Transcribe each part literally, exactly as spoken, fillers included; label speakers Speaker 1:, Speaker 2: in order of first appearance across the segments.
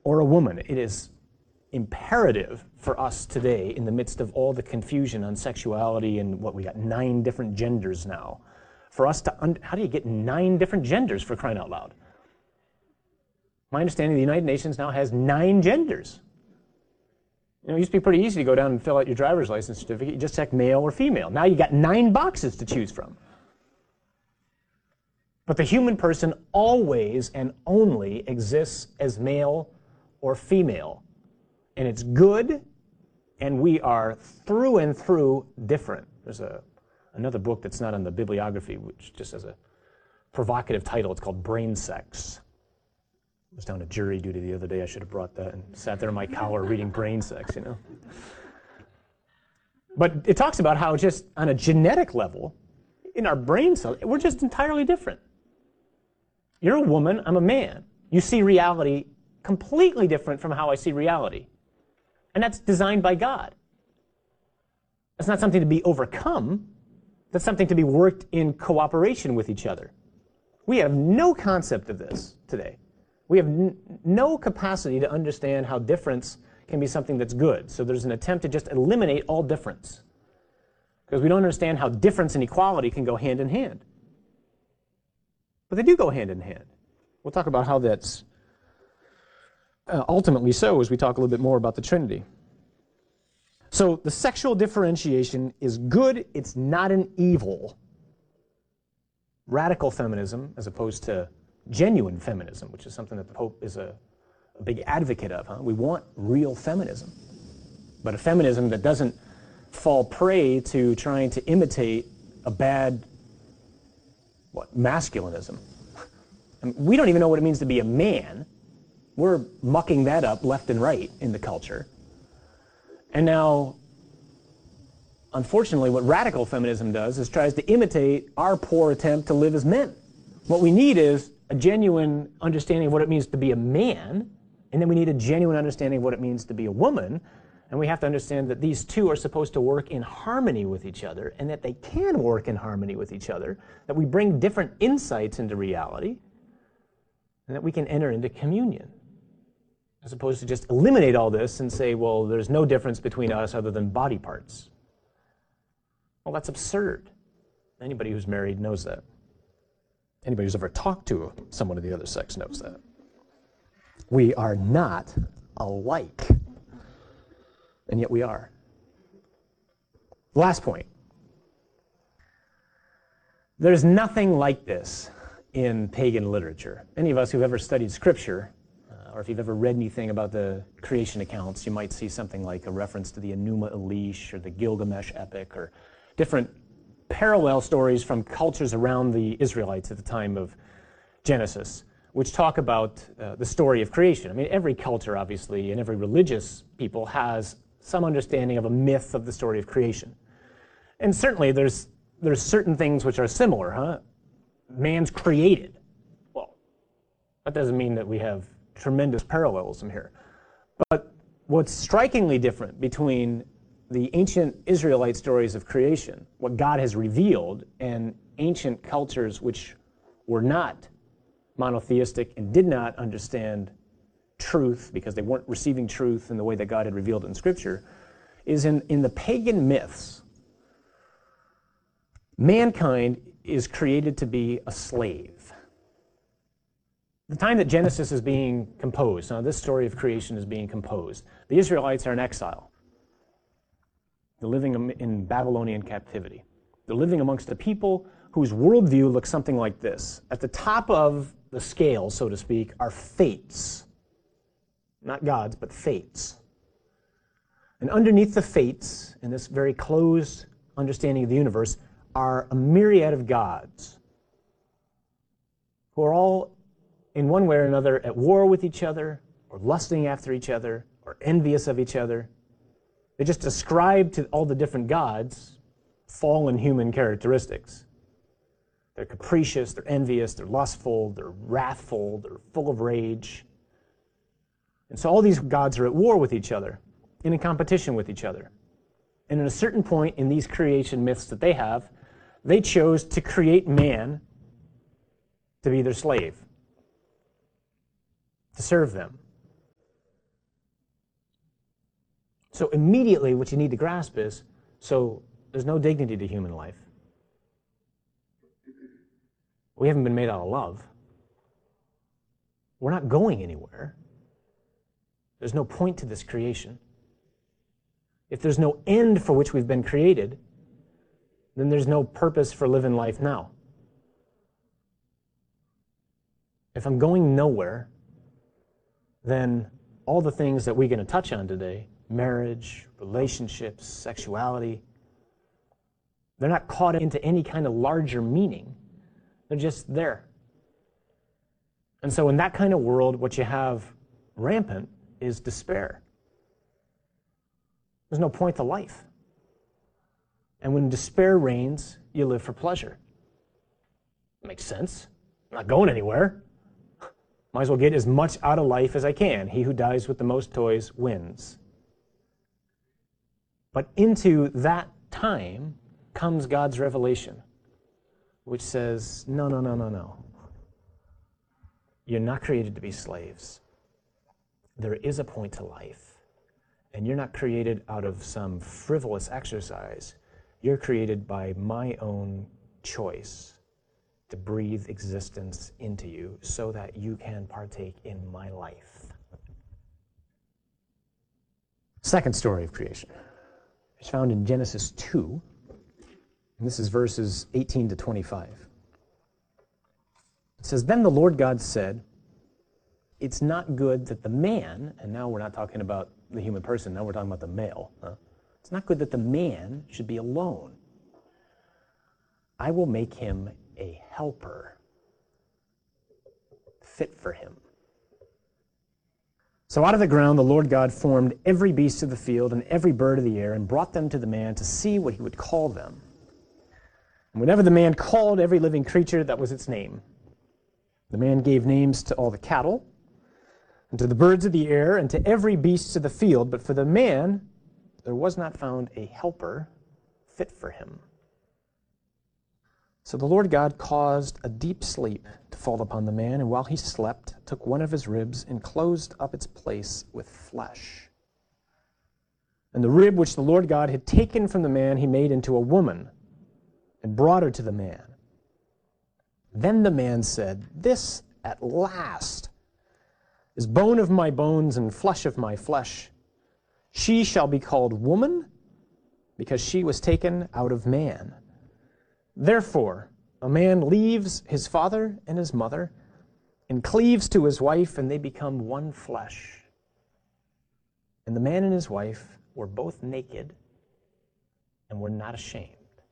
Speaker 1: or a woman. It is imperative for us today, in the midst of all the confusion on sexuality and what we got nine different genders now, for us to, un how do you get nine different genders, for crying out loud? My understanding, the United Nations now has nine genders. You know, it used to be pretty easy to go down and fill out your driver's license certificate. You just check male or female. Now you got nine boxes to choose from. But the human person always and only exists as male or female. And it's good, and we are through and through different. There's a, another book that's not on the bibliography, which just has a provocative title. It's called Brain Sex. I was down at jury duty the other day. I should have brought that and sat there in my collar reading Brain Sex, you know. But it talks about how just on a genetic level, in our brain cells, we're just entirely different. You're a woman, I'm a man. You see reality completely different from how I see reality. And that's designed by God. That's not something to be overcome. That's something to be worked in cooperation with each other. We have no concept of this today. We have n no capacity to understand how difference can be something that's good. So there's an attempt to just eliminate all difference, because we don't understand how difference and equality can go hand in hand. But they do go hand in hand. We'll talk about how that's uh, ultimately so as we talk a little bit more about the Trinity. So the sexual differentiation is good. It's not an evil. Radical feminism, as opposed to genuine feminism, which is something that the Pope is a, a big advocate of. Huh? We want real feminism, but a feminism that doesn't fall prey to trying to imitate a bad what, masculinism. I mean, we don't even know what it means to be a man. We're mucking that up left and right in the culture. And now, unfortunately, what radical feminism does is tries to imitate our poor attempt to live as men. What we need is a genuine understanding of what it means to be a man, and then we need a genuine understanding of what it means to be a woman, and we have to understand that these two are supposed to work in harmony with each other, and that they can work in harmony with each other, that we bring different insights into reality, and that we can enter into communion, as opposed to just eliminate all this and say, well, there's no difference between us other than body parts. Well, that's absurd. Anybody who's married knows that. Anybody who's ever talked to someone of the other sex knows that. We are not alike, and yet we are. Last point. There's nothing like this in pagan literature. Any of us who've ever studied Scripture, uh, or if you've ever read anything about the creation accounts, you might see something like a reference to the Enuma Elish or the Gilgamesh epic, or different parallel stories from cultures around the Israelites at the time of Genesis, which talk about uh, the story of creation. I mean, every culture, obviously, and every religious people has some understanding of a myth of the story of creation. And certainly there's, there's certain things which are similar, huh? Man's created. Well, that doesn't mean that we have tremendous parallelism here. But what's strikingly different between the ancient Israelite stories of creation, what God has revealed, and ancient cultures which were not monotheistic and did not understand truth because they weren't receiving truth in the way that God had revealed it in Scripture, is in, in the pagan myths, mankind is created to be a slave. The time that Genesis is being composed, now this story of creation is being composed, the Israelites are in exile. They're living in Babylonian captivity. They're living amongst a people whose worldview looks something like this. At the top of the scale, so to speak, are fates. Not gods, but fates. And underneath the fates, in this very closed understanding of the universe, are a myriad of gods who are all, in one way or another, at war with each other, or lusting after each other, or envious of each other. They just ascribe to all the different gods fallen human characteristics. They're capricious, they're envious, they're lustful, they're wrathful, they're full of rage. And so all these gods are at war with each other, and in competition with each other. And at a certain point in these creation myths that they have, they chose to create man to be their slave, to serve them. So immediately what you need to grasp is, so there's no dignity to human life. We haven't been made out of love. We're not going anywhere. There's no point to this creation. If there's no end for which we've been created, then there's no purpose for living life now. If I'm going nowhere, then all the things that we're going to touch on today, marriage, relationships, sexuality, they're not caught into any kind of larger meaning. They're just there. And so in that kind of world, what you have rampant is despair. There's no point to life. And when despair reigns, you live for pleasure. Makes sense. I'm not going anywhere. Might as well get as much out of life as I can. He who dies with the most toys wins. But into that time comes God's revelation, which says, no, no, no, no, no. You're not created to be slaves. There is a point to life. And you're not created out of some frivolous exercise. You're created by my own choice to breathe existence into you so that you can partake in my life. Second story of creation. It's found in Genesis two. And this is verses eighteen to twenty-five. It says, "Then the Lord God said, it's not good that the man," and now we're not talking about the human person, now we're talking about the male. Huh? "It's not good that the man should be alone. I will make him a helper fit for him." So out of the ground the Lord God formed every beast of the field and every bird of the air and brought them to the man to see what he would call them. And whenever the man called every living creature, that was its name. The man gave names to all the cattle, and to the birds of the air, and to every beast of the field. But for the man there was not found a helper fit for him. So the Lord God caused a deep sleep to fall upon the man, and while he slept, took one of his ribs and closed up its place with flesh. And the rib which the Lord God had taken from the man he made into a woman, and brought her to the man. Then the man said, "This at last is bone of my bones and flesh of my flesh. She shall be called woman, because she was taken out of man. Therefore, a man leaves his father and his mother, and cleaves to his wife, and they become one flesh. And the man and his wife were both naked, and were not ashamed."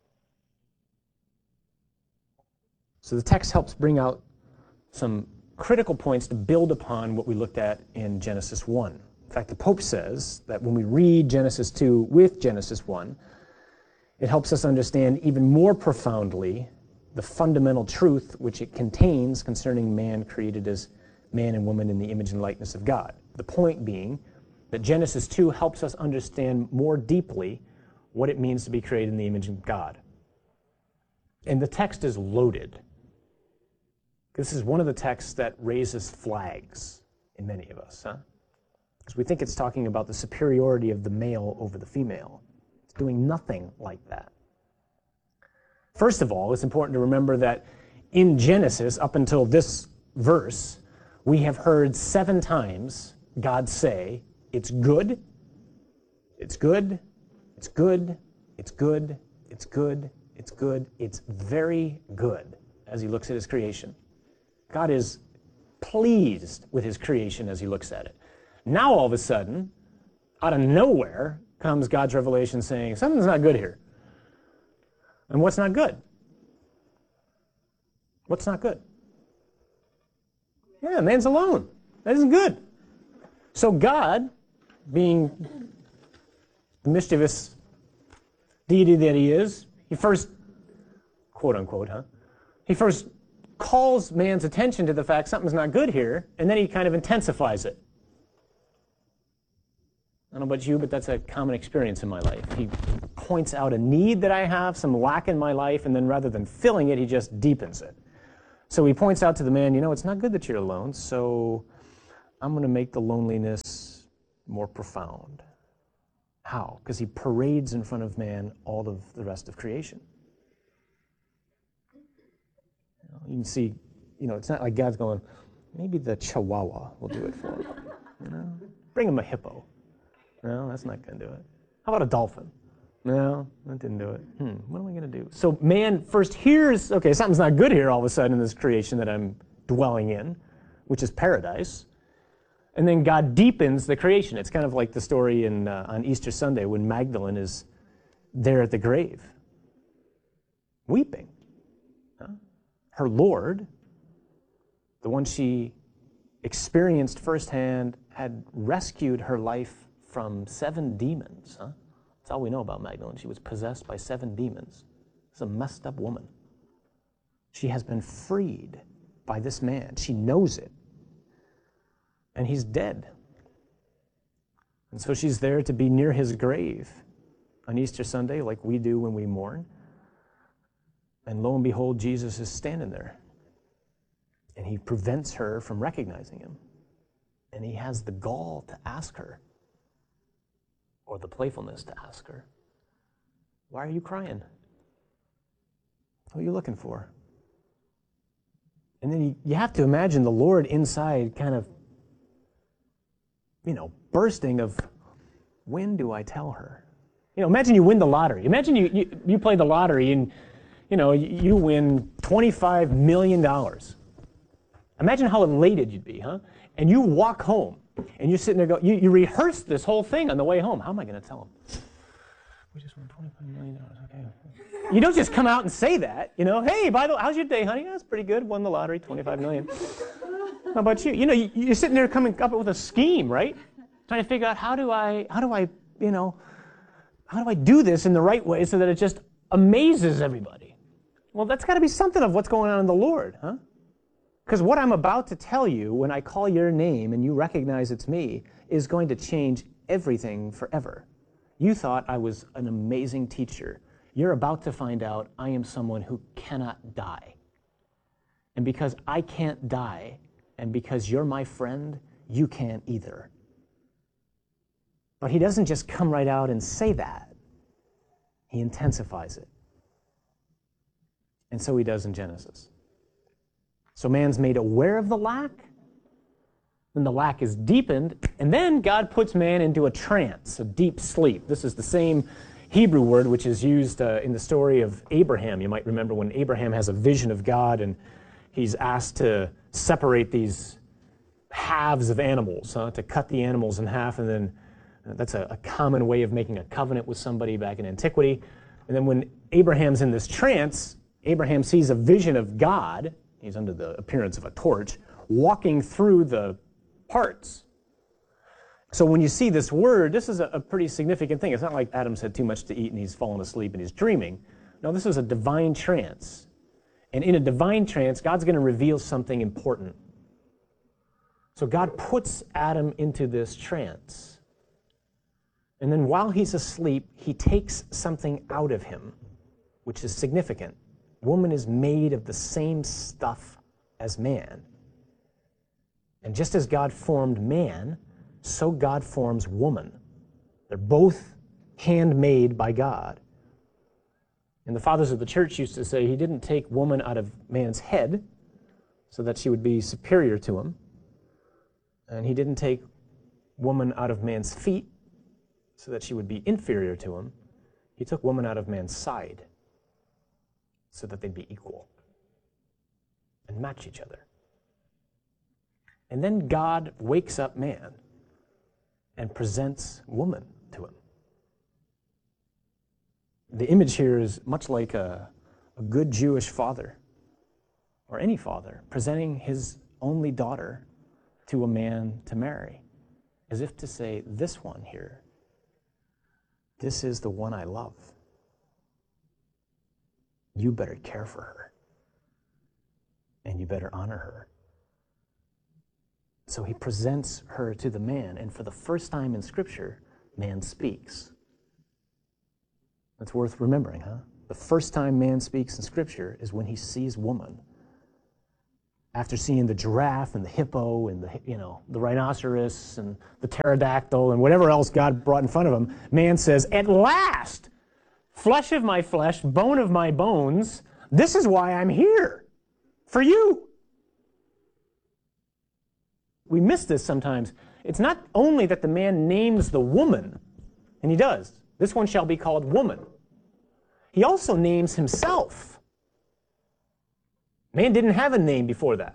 Speaker 1: So the text helps bring out some critical points to build upon what we looked at in Genesis one. In fact, the Pope says that when we read Genesis two with Genesis one, it helps us understand even more profoundly the fundamental truth which it contains concerning man created as man and woman in the image and likeness of God. The point being that Genesis two helps us understand more deeply what it means to be created in the image of God. And the text is loaded. This is one of the texts that raises flags in many of us, huh? Because we think it's talking about the superiority of the male over the female. It's doing nothing like that. First of all, it's important to remember that in Genesis, up until this verse, we have heard seven times God say, it's good, it's good, it's good, it's good, it's good, it's good, it's very good, as he looks at his creation. God is pleased with his creation as he looks at it. Now all of a sudden, out of nowhere, comes God's revelation saying, something's not good here. And what's not good? What's not good? Yeah, man's alone. That isn't good. So God, being the mischievous deity that he is, he first, quote unquote, huh? He first calls man's attention to the fact something's not good here, and then he kind of intensifies it. I don't know about you, but that's a common experience in my life. He points out a need that I have, some lack in my life, and then rather than filling it, he just deepens it. So he points out to the man, you know, it's not good that you're alone, so I'm going to make the loneliness more profound. How? Because he parades in front of man all of the rest of creation. You know, you can see, you know, it's not like God's going, maybe the chihuahua will do it for him. You know? Bring him a hippo. No, that's not going to do it. How about a dolphin? No, that didn't do it. Hmm, what am I going to do? So man first hears, okay, something's not good here all of a sudden in this creation that I'm dwelling in, which is paradise. And then God deepens the creation. It's kind of like the story in, uh, on Easter Sunday when Magdalene is there at the grave, weeping. Huh? Her Lord, the one she experienced firsthand, had rescued her life from seven demons. Huh? That's all we know about Magdalene. She was possessed by seven demons. She's a messed up woman. She has been freed by this man. She knows it. And he's dead. And so she's there to be near his grave on Easter Sunday, like we do when we mourn. And lo and behold, Jesus is standing there. And he prevents her from recognizing him. And he has the gall to ask her, or the playfulness to ask her, why are you crying? What are you looking for? And then you, you have to imagine the Lord inside kind of, you know, bursting of, when do I tell her? You know, imagine you win the lottery. Imagine you, you, you play the lottery and, you know, you, you win twenty-five million dollars. Imagine how elated you'd be, huh? And you walk home, and you're sitting there going, you, you rehearse this whole thing on the way home. How am I going to tell him? We just won twenty-five million dollars, okay. You don't just come out and say that, you know, hey, by the way, how's your day, honey? That's pretty good, won the lottery, twenty-five million dollars. How about you? You know, you, you're sitting there coming up with a scheme, right? Trying to figure out how do I, how do I, you know, how do I do this in the right way so that it just amazes everybody? Well, that's got to be something of what's going on in the Lord, huh? Because what I'm about to tell you when I call your name and you recognize it's me is going to change everything forever. You thought I was an amazing teacher. You're about to find out I am someone who cannot die. And because I can't die, and because you're my friend, you can't either. But he doesn't just come right out and say that. He intensifies it. And so he does in Genesis. So man's made aware of the lack, then the lack is deepened, and then God puts man into a trance, a deep sleep. This is the same Hebrew word which is used uh, in the story of Abraham. You might remember when Abraham has a vision of God and he's asked to separate these halves of animals, huh, to cut the animals in half, and then uh, that's a, a common way of making a covenant with somebody back in antiquity. And then when Abraham's in this trance, Abraham sees a vision of God. He's under the appearance of a torch, walking through the parts. So when you see this word, this is a, a pretty significant thing. It's not like Adam's had too much to eat and he's fallen asleep and he's dreaming. No, this is a divine trance. And in a divine trance, God's going to reveal something important. So God puts Adam into this trance. And then while he's asleep, he takes something out of him, which is significant. Woman is made of the same stuff as man. And just as God formed man, so God forms woman. They're both handmade by God. And the fathers of the church used to say he didn't take woman out of man's head so that she would be superior to him. And he didn't take woman out of man's feet so that she would be inferior to him. He took woman out of man's side so that they'd be equal and match each other. And then God wakes up man and presents woman to him. The image here is much like a, a good Jewish father, or any father, presenting his only daughter to a man to marry, as if to say, this one here, this is the one I love. You better care for her, and you better honor her. So he presents her to the man, and for the first time in Scripture, man speaks. That's worth remembering, huh? The first time man speaks in Scripture is when he sees woman. after seeing the giraffe and the hippo and the, you know, the rhinoceros and the pterodactyl and whatever else God brought in front of him, man says, at last, flesh of my flesh, bone of my bones, this is why I'm here, for you. We miss this sometimes. It's not only that the man names the woman, and he does. This one shall be called woman. He also names himself. Man didn't have a name before that.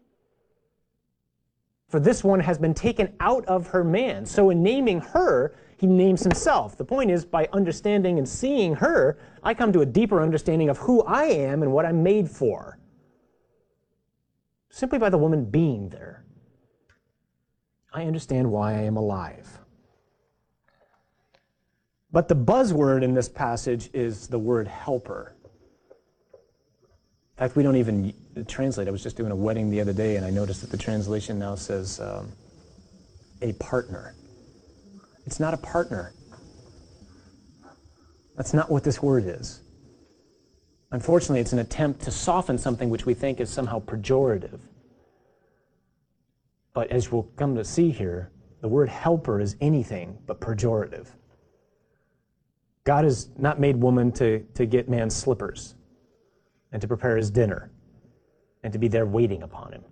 Speaker 1: For this one has been taken out of her man. So in naming her, he names himself. The point is, by understanding and seeing her, I come to a deeper understanding of who I am and what I'm made for. Simply by the woman being there, I understand why I am alive. But the buzzword in this passage is the word helper. In fact, we don't even translate. I was just doing a wedding the other day, and I noticed that the translation now says um, a partner. It's not a partner. That's not what this word is. Unfortunately, it's an attempt to soften something which we think is somehow pejorative. But as we'll come to see here, the word helper is anything but pejorative. God has not made woman to, to get man's slippers and to prepare his dinner and to be there waiting upon him.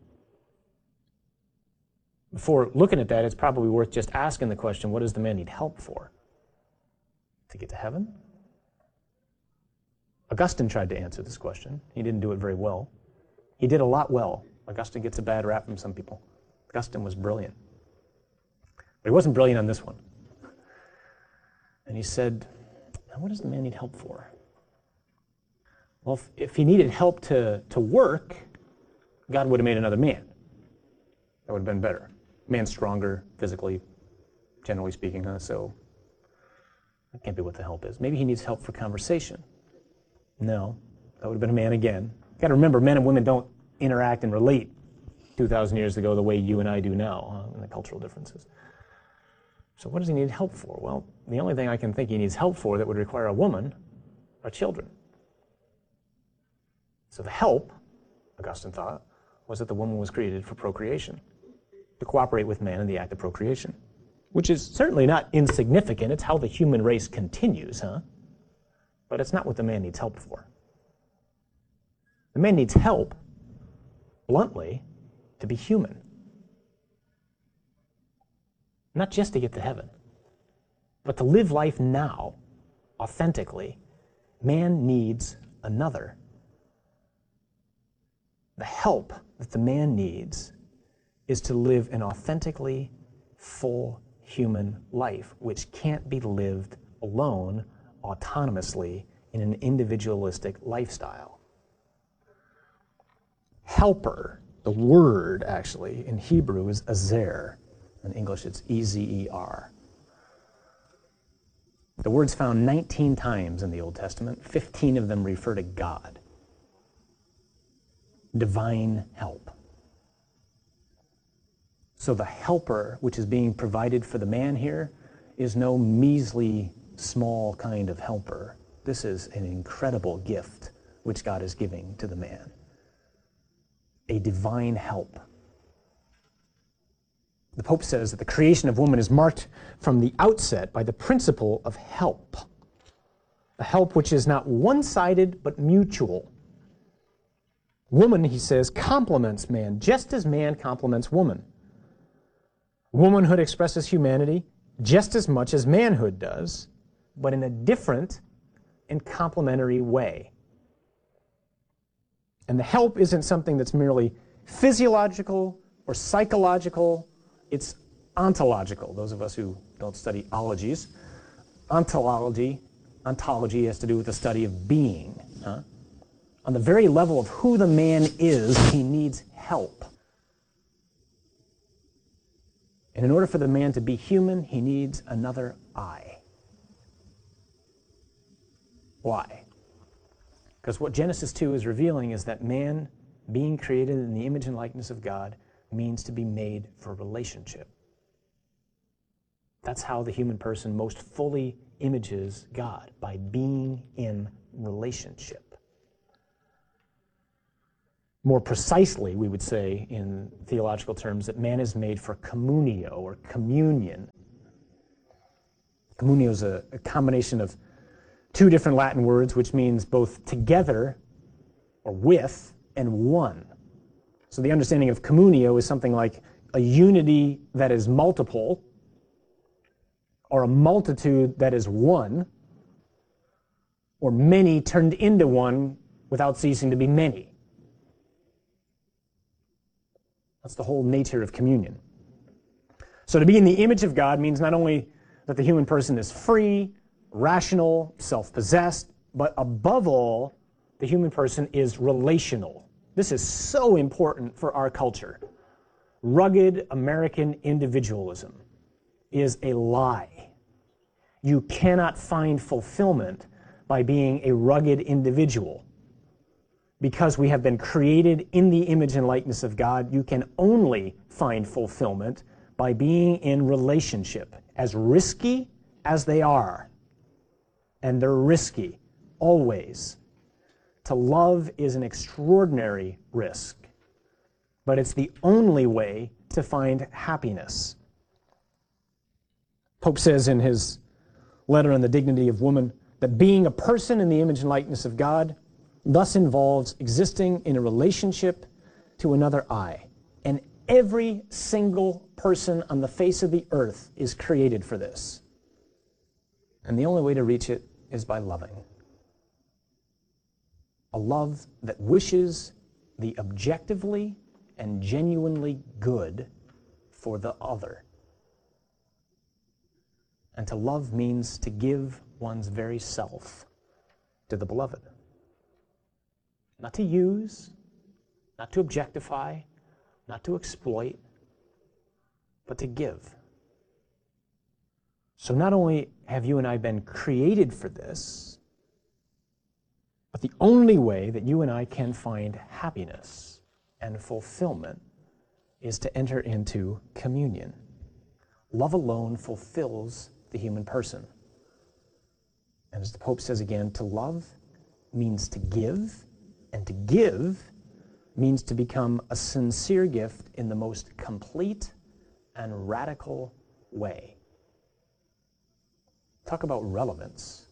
Speaker 1: Before looking at that, it's probably worth just asking the question, what does the man need help for? To get to heaven? Augustine tried to answer this question. He didn't do it very well. He did a lot well. Augustine gets a bad rap from some people. Augustine was brilliant. But he wasn't brilliant on this one. And he said, now what does the man need help for? Well, if, if he needed help to, to work, God would have made another man. That would have been better. Man's stronger physically, generally speaking, huh? So that can't be what the help is. Maybe he needs help for conversation. No, that would have been a man again. Got to remember, men and women don't interact and relate two thousand years ago the way you and I do now, huh, and the cultural differences. So what does he need help for? Well, the only thing I can think he needs help for that would require a woman are children. So the help, Augustine thought, was that the woman was created for procreation, to cooperate with man in the act of procreation, which is certainly not insignificant. It's how the human race continues, huh? But it's not what the man needs help for. The man needs help, bluntly, to be human. Not just to get to heaven, but to live life now, authentically. Man needs another. The help that the man needs is to live an authentically full human life, which can't be lived alone, autonomously, in an individualistic lifestyle. Helper, the word actually in Hebrew is azer. In English it's E Z E R. The word's found nineteen times in the Old Testament. fifteen of them refer to God. Divine help. So the helper which is being provided for the man here is no measly, small kind of helper. This is an incredible gift which God is giving to the man. A divine help. The Pope says that the creation of woman is marked from the outset by the principle of help. A help which is not one-sided but mutual. Woman, he says, complements man just as man complements woman. Womanhood expresses humanity just as much as manhood does, but in a different and complementary way. And the help isn't something that's merely physiological or psychological. It's ontological. Those of us who don't study ologies, ontology, ontology has to do with the study of being. Huh? On the very level of who the man is, he needs help. And in order for the man to be human, he needs another I. Why? Because what Genesis two is revealing is that man, being created in the image and likeness of God, means to be made for relationship. That's how the human person most fully images God, by being in relationship. More precisely, we would say in theological terms that man is made for communio or communion. Communio is a, a combination of two different Latin words, which means both together or with and one. So the understanding of communio is something like a unity that is multiple or a multitude that is one, or many turned into one without ceasing to be many. That's the whole nature of communion. So to be in the image of God means not only that the human person is free, rational, self-possessed, but above all, the human person is relational. This is so important for our culture. Rugged American individualism is a lie. You cannot find fulfillment by being a rugged individual. Because we have been created in the image and likeness of God, you can only find fulfillment by being in relationship, as risky as they are. And they're risky, always. To love is an extraordinary risk, but it's the only way to find happiness. Pope says in his letter on the dignity of woman that being a person in the image and likeness of God thus involves existing in a relationship to another I. And every single person on the face of the earth is created for this. And the only way to reach it is by loving. A love that wishes the objectively and genuinely good for the other. And to love means to give one's very self to the beloved. Not to use, not to objectify, not to exploit, but to give. So not only have you and I been created for this, but the only way that you and I can find happiness and fulfillment is to enter into communion. Love alone fulfills the human person. And as the Pope says again, to love means to give, and to give means to become a sincere gift in the most complete and radical way. Talk about relevance.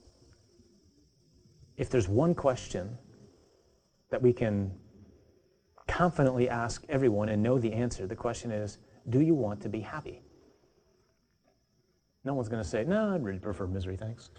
Speaker 1: If there's one question that we can confidently ask everyone and know the answer, the question is, do you want to be happy? No one's going to say, no, I'd really prefer misery, thanks.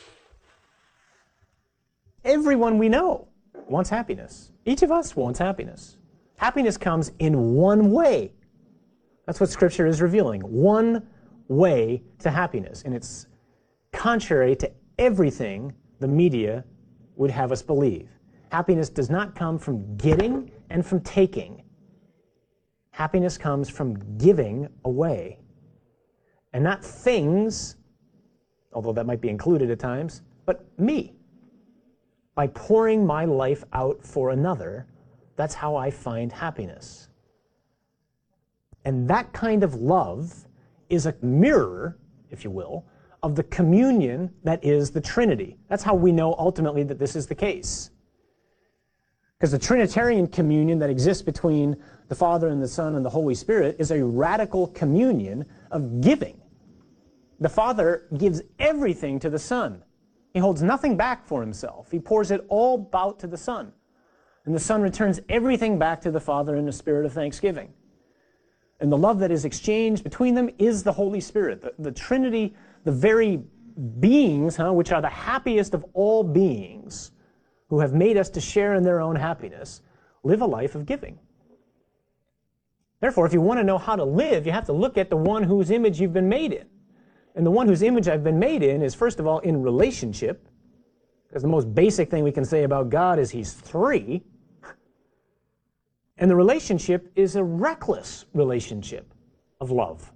Speaker 1: Everyone we know wants happiness. Each of us wants happiness. Happiness comes in one way. That's what Scripture is revealing. One way to happiness. And it's contrary to everything the media would have us believe. Happiness does not come from getting and from taking. Happiness comes from giving away. And not things, although that might be included at times, but me. By pouring my life out for another, that's how I find happiness. And that kind of love is a mirror, if you will, of the communion that is the Trinity. That's how we know ultimately that this is the case. Because the Trinitarian communion that exists between the Father and the Son and the Holy Spirit is a radical communion of giving. The Father gives everything to the Son. He holds nothing back for himself. He pours it all out to the Son. And the Son returns everything back to the Father in a spirit of thanksgiving. And the love that is exchanged between them is the Holy Spirit. The, the Trinity, the very beings, huh, which are the happiest of all beings, who have made us to share in their own happiness, live a life of giving. Therefore, if you want to know how to live, you have to look at the one whose image you've been made in. And the one whose image I've been made in is, first of all, in relationship, because the most basic thing we can say about God is he's three. And the relationship is a reckless relationship of love.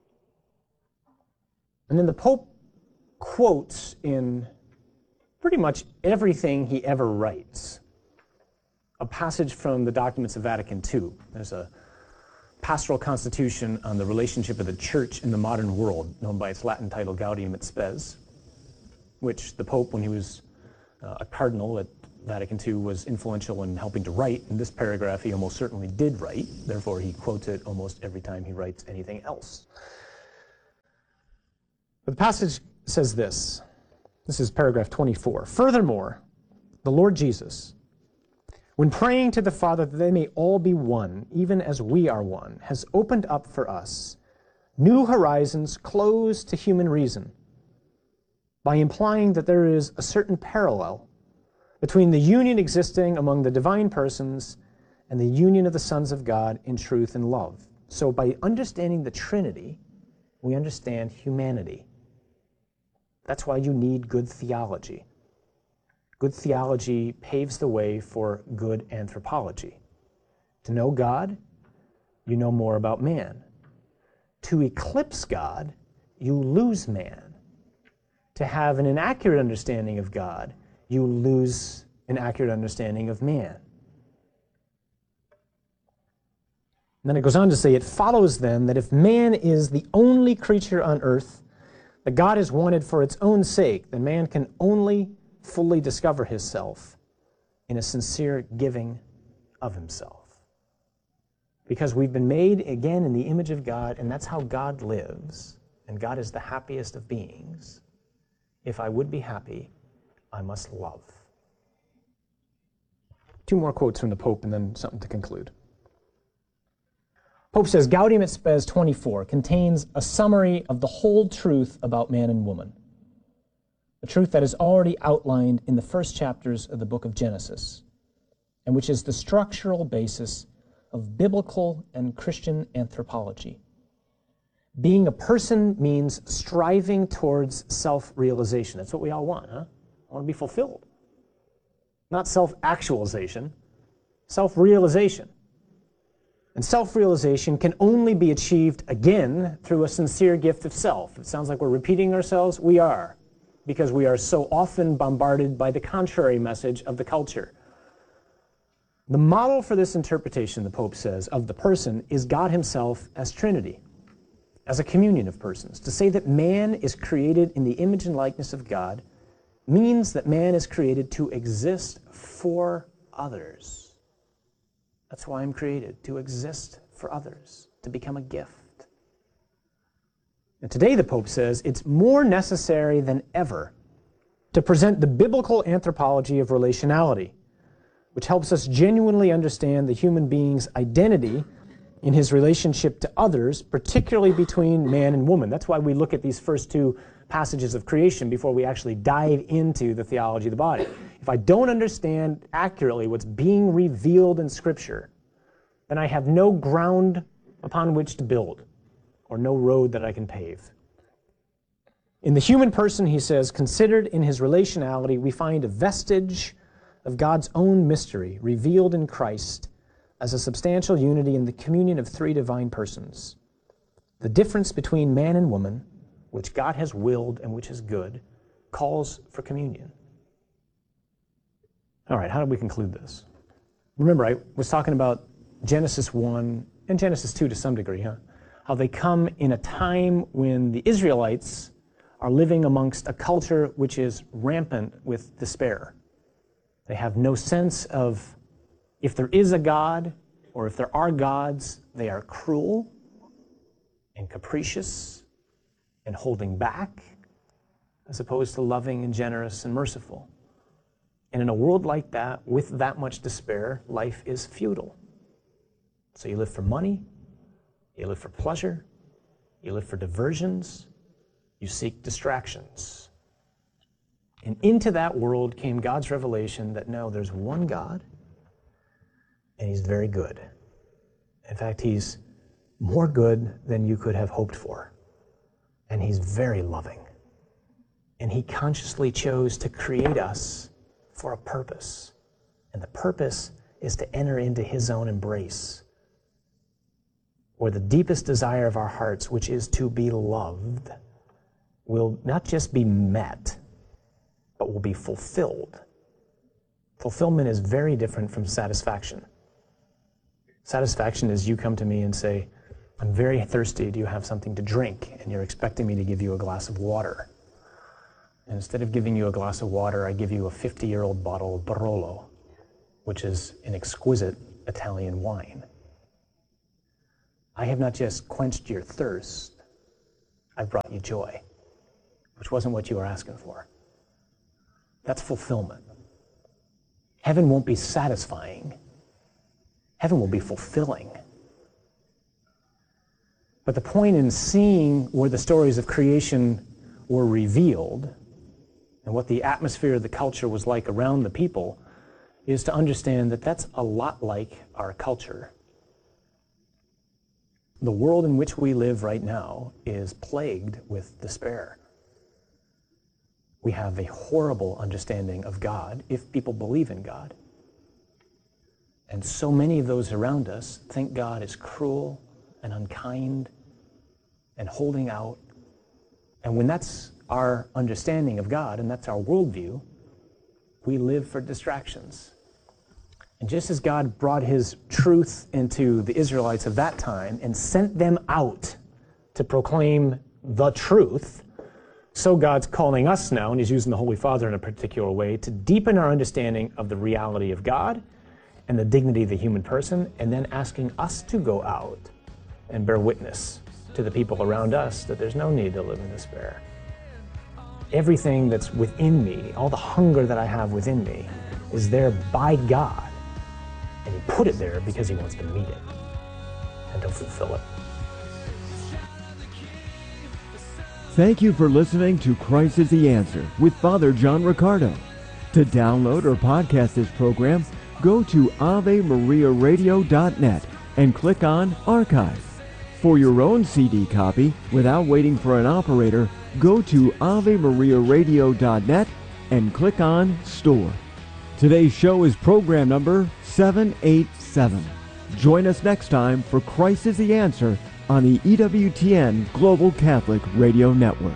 Speaker 1: And then the Pope quotes in pretty much everything he ever writes a passage from the documents of Vatican Two. There's a pastoral constitution on the relationship of the church in the modern world, known by its Latin title Gaudium et Spes, which the Pope, when he was uh, a cardinal at Vatican Two was influential in helping to write, and this paragraph he almost certainly did write, therefore he quotes it almost every time he writes anything else. But the passage says this, this is paragraph twenty-four. Furthermore, the Lord Jesus, when praying to the Father that they may all be one, even as we are one, has opened up for us new horizons closed to human reason, by implying that there is a certain parallel between the union existing among the divine persons and the union of the sons of God in truth and love. So by understanding the Trinity, we understand humanity. That's why you need good theology. Good theology paves the way for good anthropology. To know God, you know more about man. To eclipse God, you lose man. To have an inaccurate understanding of God, you lose an accurate understanding of man. And then it goes on to say, it follows then that if man is the only creature on earth that God has wanted for its own sake, then man can only fully discover himself in a sincere giving of himself. Because we've been made, again, in the image of God, and that's how God lives, and God is the happiest of beings. If I would be happy, I must love. Two more quotes from the Pope and then something to conclude. Pope says, Gaudium et Spes twenty-four contains a summary of the whole truth about man and woman, a truth that is already outlined in the first chapters of the book of Genesis, and which is the structural basis of biblical and Christian anthropology. Being a person means striving towards self-realization. That's what we all want, huh? I want to be fulfilled. Not self-actualization, self-realization. And self-realization can only be achieved, again, through a sincere gift of self. It sounds like we're repeating ourselves. We are, because we are so often bombarded by the contrary message of the culture. The model for this interpretation, the Pope says, of the person is God himself as Trinity, as a communion of persons. To say that man is created in the image and likeness of God means that man is created to exist for others. That's why I'm created, to exist for others, to become a gift. And today, the Pope says, it's more necessary than ever to present the biblical anthropology of relationality, which helps us genuinely understand the human being's identity in his relationship to others, particularly between man and woman. That's why we look at these first two passages of creation before we actually dive into the theology of the body. If I don't understand accurately what's being revealed in Scripture, then I have no ground upon which to build, or no road that I can pave. In the human person, he says, considered in his relationality, we find a vestige of God's own mystery revealed in Christ as a substantial unity in the communion of three divine persons. The difference between man and woman, which God has willed and which is good, calls for communion. All right, how do we conclude this? Remember, I was talking about Genesis one and Genesis two to some degree, huh? How they come in a time when the Israelites are living amongst a culture which is rampant with despair. They have no sense of if there is a God or if there are gods, they are cruel and capricious and holding back as opposed to loving and generous and merciful. And in a world like that, with that much despair, life is futile. So you live for money, you live for pleasure, you live for diversions, you seek distractions. And into that world came God's revelation that no, there's one God, and he's very good. In fact, he's more good than you could have hoped for. And he's very loving. And he consciously chose to create us for a purpose. And the purpose is to enter into his own embrace, where the deepest desire of our hearts, which is to be loved, will not just be met, but will be fulfilled. Fulfillment is very different from satisfaction. Satisfaction is you come to me and say, I'm very thirsty, do you have something to drink? And you're expecting me to give you a glass of water. And instead of giving you a glass of water, I give you a fifty-year-old bottle of Barolo, which is an exquisite Italian wine. I have not just quenched your thirst, I've brought you joy, which wasn't what you were asking for. That's fulfillment. Heaven won't be satisfying. Heaven will be fulfilling. But the point in seeing where the stories of creation were revealed and what the atmosphere of the culture was like around the people is to understand that that's a lot like our culture. The world in which we live right now is plagued with despair. We have a horrible understanding of God, if people believe in God. And so many of those around us think God is cruel and unkind and holding out. And when that's our understanding of God and that's our worldview, we live for distractions. And just as God brought his truth into the Israelites of that time and sent them out to proclaim the truth, so God's calling us now, and he's using the Holy Father in a particular way, to deepen our understanding of the reality of God and the dignity of the human person, and then asking us to go out and bear witness to the people around us that there's no need to live in despair. Everything that's within me, all the hunger that I have within me, is there by God. And he put it there because he wants to meet it and to fulfill it.
Speaker 2: Thank you for listening to Christ is the Answer with Father John Riccardo. To download or podcast this program, go to ave maria radio dot net and click on Archive. For your own C D copy, without waiting for an operator, go to ave maria radio dot net and click on Store. Today's show is program number seven eighty-seven. Join us next time for Christ is the Answer on the E W T N Global Catholic Radio Network.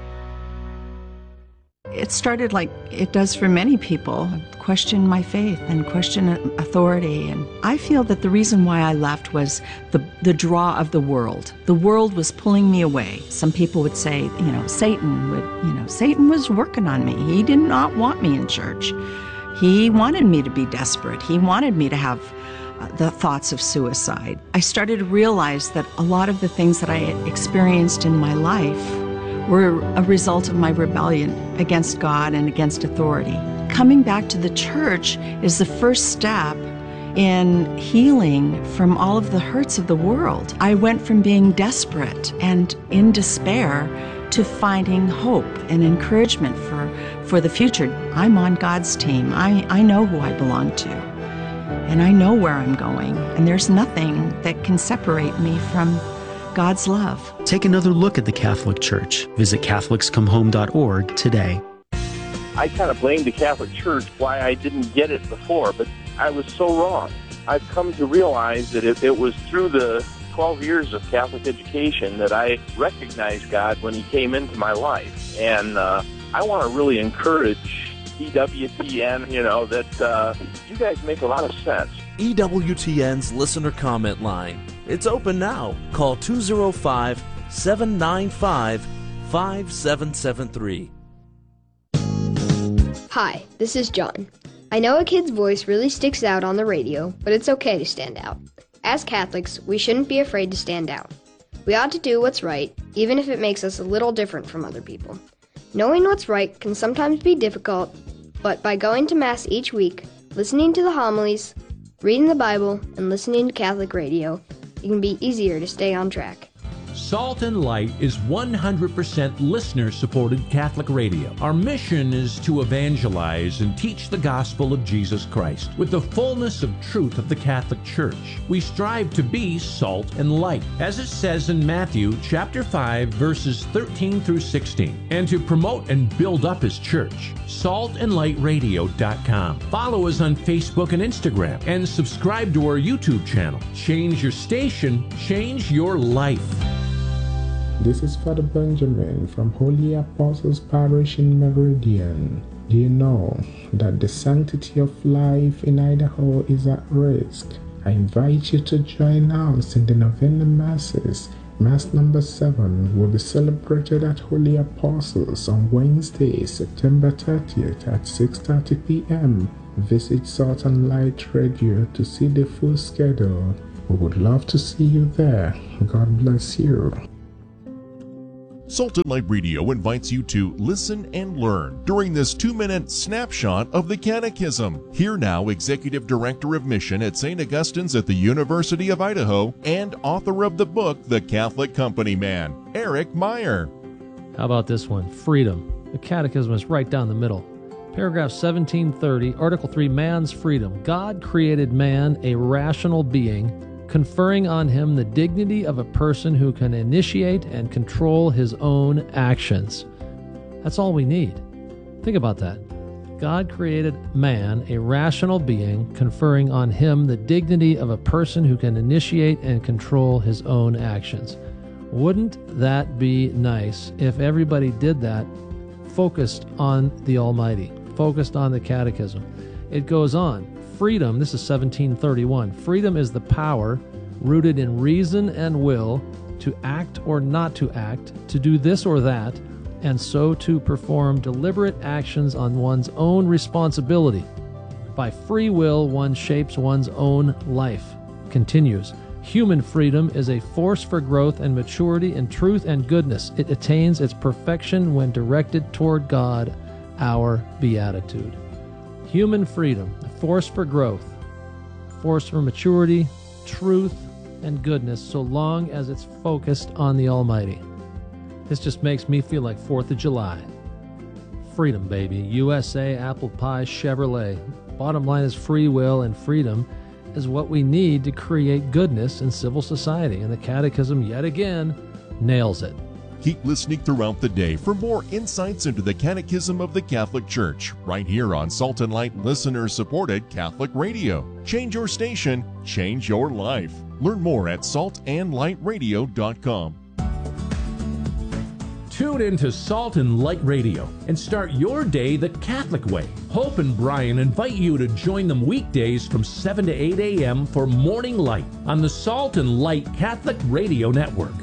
Speaker 3: It started like it does for many people, question my faith and question authority. And I feel that the reason why I left was the, the draw of the world. The world was pulling me away. Some people would say, you know, Satan would, you know, Satan was working on me. He did not want me in church. He wanted me to be desperate. He wanted me to have uh, the thoughts of suicide. I started to realize that a lot of the things that I had experienced in my life were a result of my rebellion against God and against authority. Coming back to the church is the first step in healing from all of the hurts of the world. I went from being desperate and in despair to finding hope and encouragement for, for the future. I'm on God's team. I, I know who I belong to, and I know where I'm going, and there's nothing that can separate me from God's love.
Speaker 4: Take another look at the Catholic Church. Visit catholics come home dot org today.
Speaker 5: I kind of blamed the Catholic Church why I didn't get it before, but I was so wrong. I've come to realize that it, it was through the twelve years of Catholic education that I recognized God when he came into my life. And uh, I want to really encourage E W T N, you know, that uh, you guys make a lot of sense.
Speaker 6: E W T N's listener comment line. It's open now. Call two oh five, seven nine five, five seven seven three.
Speaker 7: Hi, this is John. I know a kid's voice really sticks out on the radio, but it's okay to stand out. As Catholics, we shouldn't be afraid to stand out. We ought to do what's right, even if it makes us a little different from other people. Knowing what's right can sometimes be difficult, but by going to Mass each week, listening to the homilies, reading the Bible, and listening to Catholic radio, it can be easier to stay on track.
Speaker 8: Salt and Light is one hundred percent listener-supported Catholic radio. Our mission is to evangelize and teach the gospel of Jesus Christ with the fullness of truth of the Catholic Church. We strive to be salt and light, as it says in Matthew chapter five, verses thirteen through sixteen, and to promote and build up his church. salt and light radio dot com. Follow us on Facebook and Instagram, and subscribe to our YouTube channel. Change your station, change your life.
Speaker 9: This is Father Benjamin from Holy Apostles Parish in Meridian. Do you know that the sanctity of life in Idaho is at risk? I invite you to join us in the Novena Masses, Mass number seven will be celebrated at Holy Apostles on Wednesday, September thirtieth at six thirty p m Visit Salt and Light Radio to see the full schedule. We would love to see you there. God bless you.
Speaker 10: Salt and Light Radio invites you to listen and learn during this two-minute snapshot of the Catechism. Here now, Executive Director of Mission at Saint Augustine's at the University of Idaho and author of the book, The Catholic Company Man, Eric Meyer.
Speaker 11: How about this one? Freedom. The Catechism is right down the middle. Paragraph seventeen thirty, Article three, Man's Freedom. God created man a rational being, conferring on him the dignity of a person who can initiate and control his own actions. That's all we need. Think about that. God created man, a rational being, conferring on him the dignity of a person who can initiate and control his own actions. Wouldn't that be nice if everybody did that, focused on the Almighty, focused on the Catechism? It goes on. Freedom, this is seventeen thirty-one, freedom is the power rooted in reason and will to act or not to act, to do this or that, and so to perform deliberate actions on one's own responsibility. By free will, one shapes one's own life. Continues. Human freedom is a force for growth and maturity in truth and goodness. It attains its perfection when directed toward God, our beatitude. Human freedom, a force for growth, a force for maturity, truth, and goodness, so long as it's focused on the Almighty. This just makes me feel like fourth of July. Freedom, baby. U S A, apple pie, Chevrolet. Bottom line is free will, and freedom is what we need to create goodness in civil society. And the Catechism, yet again, nails it.
Speaker 10: Keep listening throughout the day for more insights into the Catechism of the Catholic Church, right here on Salt and Light listener-supported Catholic Radio. Change your station, change your life. Learn more at salt and light radio dot com.
Speaker 8: Tune into Salt and Light Radio and start your day the Catholic way. Hope and Brian invite you to join them weekdays from seven to eight a m for Morning Light on the Salt and Light Catholic Radio Network.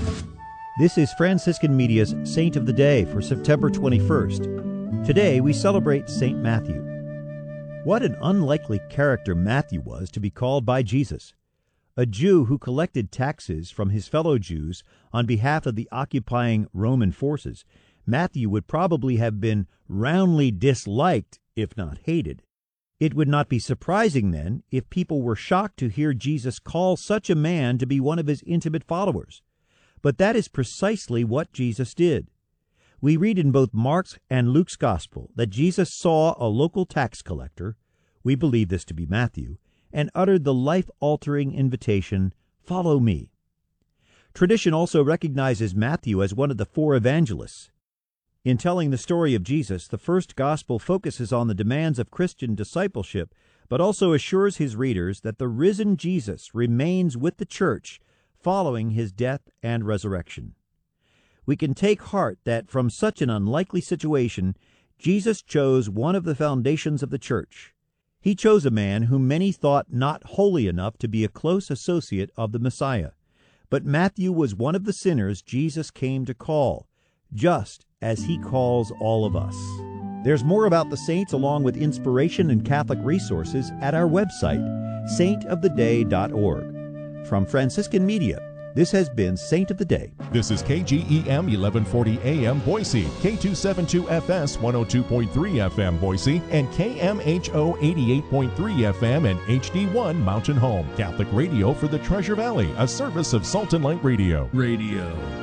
Speaker 12: This is Franciscan Media's Saint of the Day for September twenty-first. Today we celebrate Saint Matthew. What an unlikely character Matthew was to be called by Jesus. A Jew who collected taxes from his fellow Jews on behalf of the occupying Roman forces, Matthew would probably have been roundly disliked, if not hated. It would not be surprising, then, if people were shocked to hear Jesus call such a man to be one of his intimate followers. But that is precisely what Jesus did. We read in both Mark's and Luke's Gospel that Jesus saw a local tax collector, we believe this to be Matthew, and uttered the life-altering invitation, "Follow me." Tradition also recognizes Matthew as one of the four evangelists. In telling the story of Jesus, the first Gospel focuses on the demands of Christian discipleship, but also assures his readers that the risen Jesus remains with the church following his death and resurrection. We can take heart that from such an unlikely situation, Jesus chose one of the foundations of the church. He chose a man whom many thought not holy enough to be a close associate of the Messiah. But Matthew was one of the sinners Jesus came to call, just as he calls all of us. There's more about the saints along with inspiration and Catholic resources at our website, saint of the day dot org. From Franciscan Media, this has been Saint of the Day.
Speaker 10: This is K G E M eleven forty A M Boise, K two seventy-two F S one oh two point three F M Boise, and K M H O eighty-eight point three F M and H D one Mountain Home. Catholic Radio for the Treasure Valley, a service of Salt and Light Radio.
Speaker 8: Radio.